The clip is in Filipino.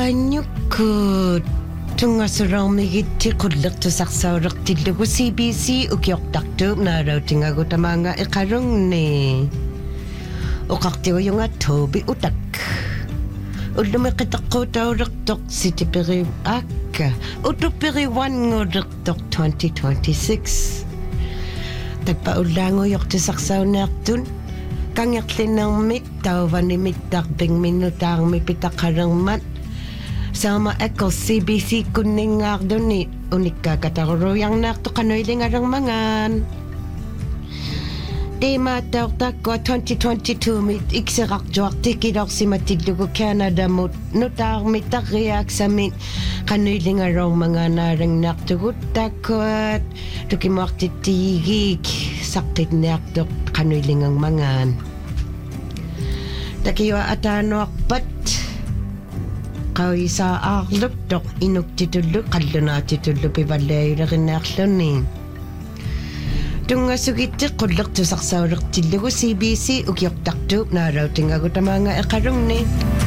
Qaanyukut tungasuraumigit qullertusarsaurertillugu CBC ukiortartuup naarautingagutamaanga iqarungni uqartiuyunga tuubi utak ullumiqitaqquutaulertoq sitiperi akka utuperiwanngullertoq 2026 tappa ullaanguyortusarsaunneartun kangerlinermit tauvanimittaqping minutaarmi pitaqalermat sama ekol CBC kunningaarduni unikkaakataruruyarnaartu qanuilingalermangaan Teemaataortaakkua 2022 mit ikserartuartikilorsimatillugu Canadamut nutaarmittarriaaksamit qanuilingalermangaanaalangnaartugut taakkuat tukimuartittiigiik saqqitniartoq qanuilingermangaan takiwa ataanuarpat qawisaa'aarluktoq inuktitullu qallunaatitullu pivalliayulerinnaarluni tungasugittiq qullertusarsaulерtillugu CBC ukiortartuup naalautingagutamaanga eqalungni